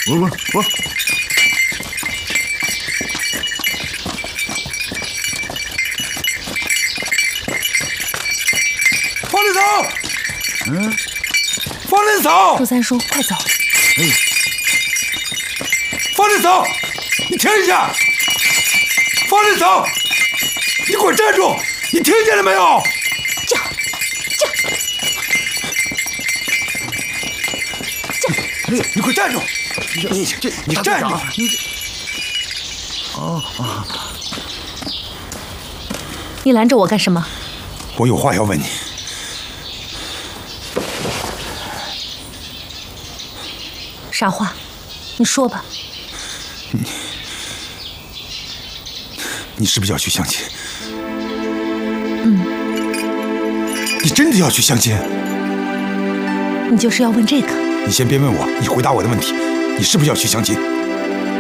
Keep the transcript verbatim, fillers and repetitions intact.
我我我。 方林嫂，嗯，方林嫂， 陆三叔，快走！ 哎，方林嫂，你停一下！方林嫂，你给我站住！你听见了没有？ 这这这！ 哎，你给我站住！你这你站住！你这…… 哦啊！你拦着我干什么？ 我有话要问你。 啥话？你说吧。 你你是不是要去相亲？ 嗯。 你真的要去相亲？ 你就是要问这个？ 你先别问我，你回答我的问题。你是不是要去相亲？